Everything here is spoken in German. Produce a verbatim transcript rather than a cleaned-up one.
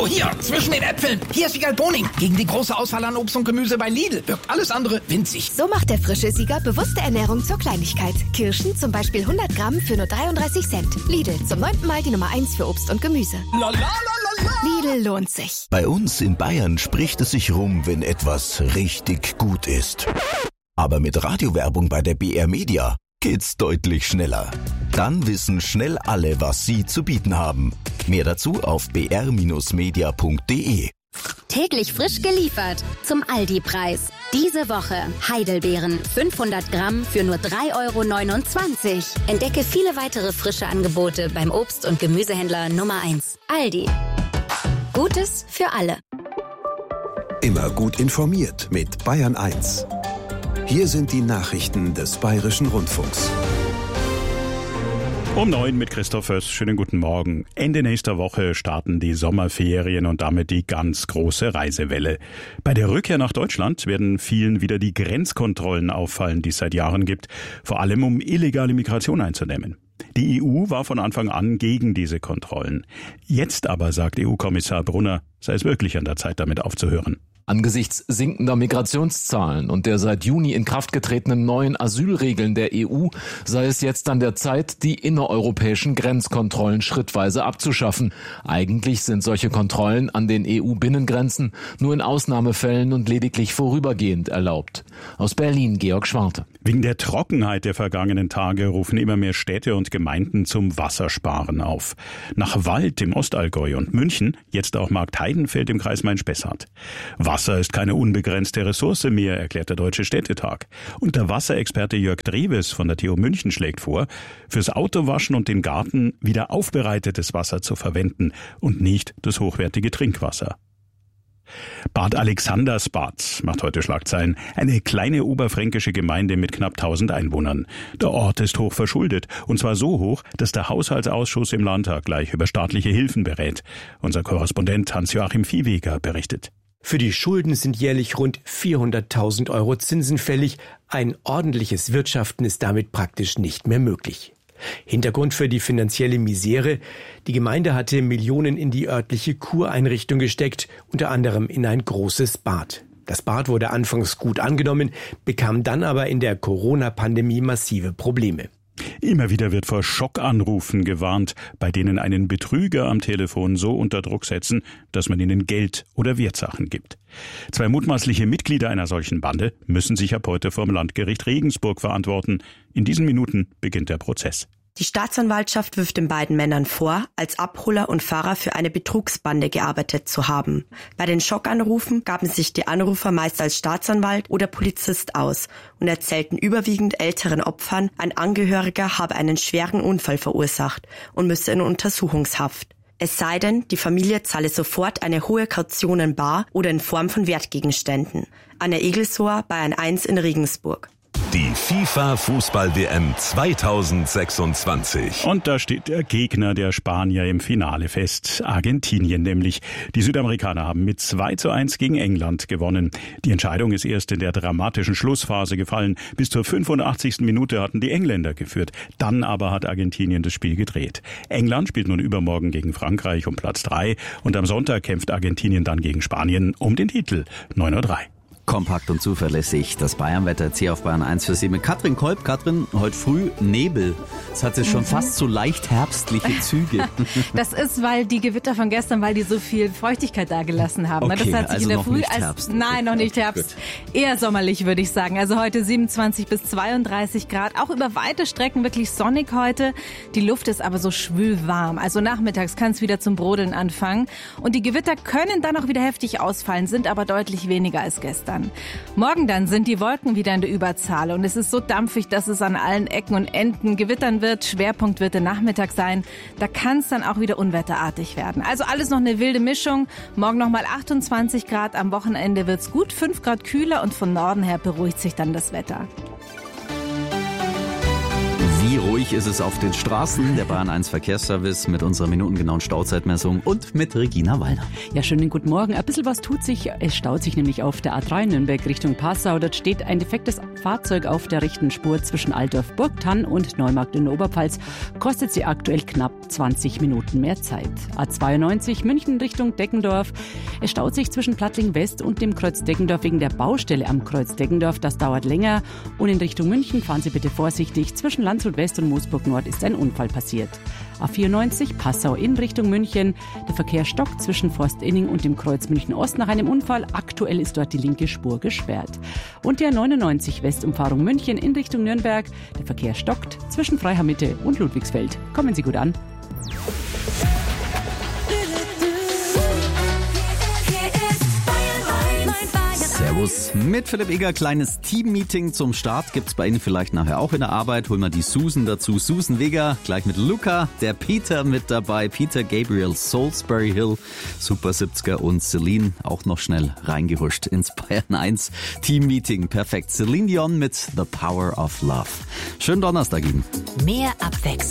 So, hier, zwischen den Äpfeln. Hier ist Siegerl Boning. Gegen die große Auswahl an Obst und Gemüse bei Lidl wirkt alles andere winzig. So macht der frische Sieger bewusste Ernährung zur Kleinigkeit. Kirschen zum Beispiel hundert Gramm für nur dreiunddreißig Cent. Lidl, zum neunten Mal die Nummer eins für Obst und Gemüse. La, la, la, la, la. Lidl lohnt sich. Bei uns in Bayern spricht es sich rum, wenn etwas richtig gut ist. Aber mit Radiowerbung bei der B R Media geht's deutlich schneller. Dann wissen schnell alle, was sie zu bieten haben. Mehr dazu auf b r media punkt d e. Täglich frisch geliefert zum Aldi-Preis. Diese Woche Heidelbeeren fünfhundert Gramm für nur drei Euro neunundzwanzig. Entdecke viele weitere frische Angebote beim Obst- und Gemüsehändler Nummer eins. Aldi. Gutes für alle. Immer gut informiert mit Bayern eins. Hier sind die Nachrichten des Bayerischen Rundfunks. Um neun mit Christoph Föss. Schönen guten Morgen. Ende nächster Woche starten die Sommerferien und damit die ganz große Reisewelle. Bei der Rückkehr nach Deutschland werden vielen wieder die Grenzkontrollen auffallen, die es seit Jahren gibt, vor allem um illegale Migration einzudämmen. Die E U war von Anfang an gegen diese Kontrollen. Jetzt aber, sagt E U-Kommissar Brunner, sei es wirklich an der Zeit, damit aufzuhören. Angesichts sinkender Migrationszahlen und der seit Juni in Kraft getretenen neuen Asylregeln der E U sei es jetzt an der Zeit, die innereuropäischen Grenzkontrollen schrittweise abzuschaffen. Eigentlich sind solche Kontrollen an den E U-Binnengrenzen nur in Ausnahmefällen und lediglich vorübergehend erlaubt. Aus Berlin Georg Schwarte. Wegen der Trockenheit der vergangenen Tage rufen immer mehr Städte und Gemeinden zum Wassersparen auf. Nach Wald im Ostallgäu und München jetzt auch Marktheidenfeld im Kreis Main-Spessart. Wasser ist keine unbegrenzte Ressource mehr, erklärt der Deutsche Städtetag. Und der Wasserexperte Jörg Drewes von der T U München schlägt vor, fürs Autowaschen und den Garten wieder aufbereitetes Wasser zu verwenden und nicht das hochwertige Trinkwasser. Bad Alexandersbad macht heute Schlagzeilen. Eine kleine oberfränkische Gemeinde mit knapp tausend Einwohnern. Der Ort ist hoch verschuldet. Und zwar so hoch, dass der Haushaltsausschuss im Landtag gleich über staatliche Hilfen berät. Unser Korrespondent Hans-Joachim Viehweger berichtet. Für die Schulden sind jährlich rund vierhunderttausend Euro Zinsen fällig. Ein ordentliches Wirtschaften ist damit praktisch nicht mehr möglich. Hintergrund für die finanzielle Misere: Die Gemeinde hatte Millionen in die örtliche Kureinrichtung gesteckt, unter anderem in ein großes Bad. Das Bad wurde anfangs gut angenommen, bekam dann aber in der Corona-Pandemie massive Probleme. Immer wieder wird vor Schockanrufen gewarnt, bei denen einen Betrüger am Telefon so unter Druck setzen, dass man ihnen Geld oder Wertsachen gibt. Zwei mutmaßliche Mitglieder einer solchen Bande müssen sich ab heute vor dem Landgericht Regensburg verantworten. In diesen Minuten beginnt der Prozess. Die Staatsanwaltschaft wirft den beiden Männern vor, als Abholer und Fahrer für eine Betrugsbande gearbeitet zu haben. Bei den Schockanrufen gaben sich die Anrufer meist als Staatsanwalt oder Polizist aus und erzählten überwiegend älteren Opfern, ein Angehöriger habe einen schweren Unfall verursacht und müsse in Untersuchungshaft. Es sei denn, die Familie zahle sofort eine hohe Kaution in bar oder in Form von Wertgegenständen. Anna Egelshoher, Bayern eins in Regensburg. Die FIFA-Fußball-W M zweitausendsechsundzwanzig. Und da steht der Gegner der Spanier im Finale fest. Argentinien nämlich. Die Südamerikaner haben mit zwei zu eins gegen England gewonnen. Die Entscheidung ist erst in der dramatischen Schlussphase gefallen. Bis zur fünfundachtzigsten Minute hatten die Engländer geführt. Dann aber hat Argentinien das Spiel gedreht. England spielt nun übermorgen gegen Frankreich um Platz drei. Und am Sonntag kämpft Argentinien dann gegen Spanien um den Titel. neun Uhr drei. Kompakt und zuverlässig. Das Bayernwetter jetzt hier auf Bayern eins für Sie mit Katrin Kolb. Katrin, heute früh Nebel. Das hat jetzt schon mhm. fast so leicht herbstliche Züge. Das ist, weil die Gewitter von gestern, weil die so viel Feuchtigkeit da gelassen haben. Okay, das hat sich also in der noch Früh nicht als, Herbst. Nein, noch nicht okay, Herbst. Gut. Eher sommerlich, würde ich sagen. Also heute siebenundzwanzig bis zweiunddreißig Grad. Auch über weite Strecken wirklich sonnig heute. Die Luft ist aber so schwül warm. Also nachmittags kann es wieder zum Brodeln anfangen. Und die Gewitter können dann auch wieder heftig ausfallen, sind aber deutlich weniger als gestern. Morgen dann sind die Wolken wieder in der Überzahl und es ist so dampfig, dass es an allen Ecken und Enden gewittern wird. Schwerpunkt wird der Nachmittag sein. Da kann es dann auch wieder unwetterartig werden. Also alles noch eine wilde Mischung. Morgen nochmal achtundzwanzig Grad, am Wochenende wird's gut, fünf Grad kühler und von Norden her beruhigt sich dann das Wetter. Wie ruhig ruhig ist es auf den Straßen. Der Bayern eins Verkehrsservice mit unserer minutengenauen Stauzeitmessung und mit Regina Wallner. Ja, schönen guten Morgen. Ein bisschen was tut sich. Es staut sich nämlich auf der A drei Nürnberg Richtung Passau. Dort steht ein defektes Fahrzeug auf der rechten Spur zwischen Altdorf-Burgthann und Neumarkt in der Oberpfalz. Kostet sie aktuell knapp zwanzig Minuten mehr Zeit. A zweiundneunzig München Richtung Deggendorf. Es staut sich zwischen Plattling West und dem Kreuz Deggendorf wegen der Baustelle am Kreuz Deggendorf. Das dauert länger. Und in Richtung München fahren Sie bitte vorsichtig. Zwischen Landshut West und Moosburg Nord ist ein Unfall passiert. A vierundneunzig Passau in Richtung München. Der Verkehr stockt zwischen Forstinning und dem Kreuz München Ost nach einem Unfall. Aktuell ist dort die linke Spur gesperrt. Und die A neunundneunzig Westumfahrung München in Richtung Nürnberg. Der Verkehr stockt zwischen Freiham Mitte und Ludwigsfeld. Kommen Sie gut an. Servus. Mit Philipp Eger, kleines Team-Meeting zum Start gibt's bei Ihnen vielleicht nachher auch in der Arbeit. Holen wir die Susan dazu. Susan Vega, gleich mit Luca, der Peter mit dabei. Peter Gabriel, Salisbury Hill, Super siebziger und Celine auch noch schnell reingehuscht ins Bayern eins Team-Meeting. Perfekt. Celine Dion mit The Power of Love. Schönen Donnerstag Ihnen. Mehr Abwechslung.